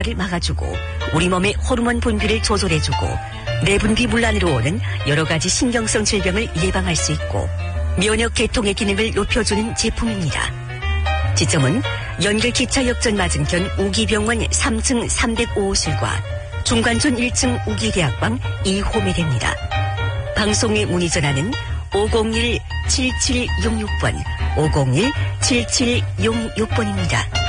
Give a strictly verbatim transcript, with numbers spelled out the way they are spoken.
를 막아주고 우리 몸의 호르몬 분비를 조절해주고 내분비 문란으로 오는 여러 가지 신경성 질병을 예방할 수 있고 면역 계통의 기능을 높여주는 제품입니다. 지점은 연결기차 역전 맞은편 우기병원 삼 층 삼백오 호실과 중관촌 일 층 우기대학방 이 호매대입니다. 방송에 문의 전화는 오공일 칠칠육육 번 오공일 칠칠육육 번입니다.